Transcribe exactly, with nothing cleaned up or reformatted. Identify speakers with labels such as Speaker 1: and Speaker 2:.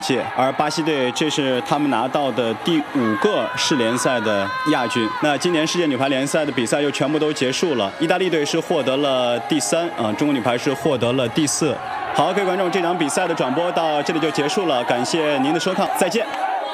Speaker 1: 届，而巴西队这是他们拿到的第五个世联赛的亚军。那今年世界女排联赛的比赛又全部都结束了，意大利队是获得了第三啊，中国女排是获得了第四。好，各位观众，这场比赛的转播到这里就结束了，感谢您的收看，再见。